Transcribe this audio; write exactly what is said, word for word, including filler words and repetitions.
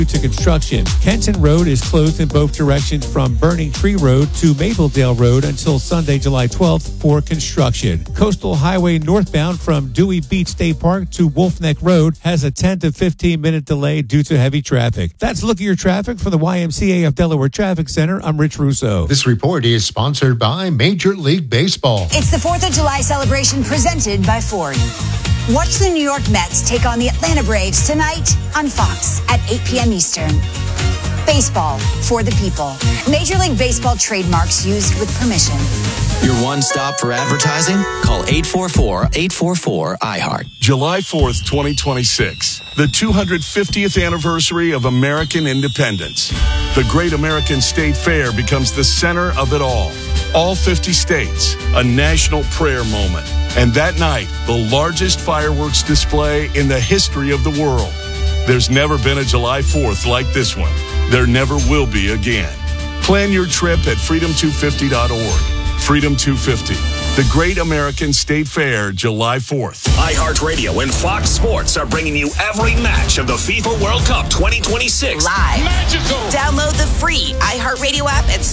to construction. Kenton Road is closed in both directions from Burning Tree Road to Mapledale Road until Sunday, July twelfth for construction. Coastal Highway northbound from Dewey Beach State Park to Wolf Neck Road has a ten to fifteen minute delay due to heavy traffic. That's Look at Your Traffic for the Y M C A of Delaware Traffic Center. I'm Rich Russo. This report is sponsored by Major League Baseball. It's the fourth of July celebration presented by Ford. Watch the New York Mets take on the Atlanta Braves tonight on Fox at eight p.m. Eastern. Baseball for the people. Major League Baseball trademarks used with permission. Your one stop for advertising? Call eight four four, eight four four, I heart. July fourth, twenty twenty-six, the two hundred fiftieth anniversary of American independence. The Great American State Fair becomes the center of it all. All fifty states, a national prayer moment. And that night, the largest fireworks display in the history of the world. There's never been a July fourth like this one. There never will be again. Plan your trip at freedom two fifty dot org. Freedom two fifty, the Great American State Fair, July fourth. iHeartRadio and Fox Sports are bringing you every match of the FIFA World Cup twenty twenty-six. Live. Magical. Download the free iHeartRadio app and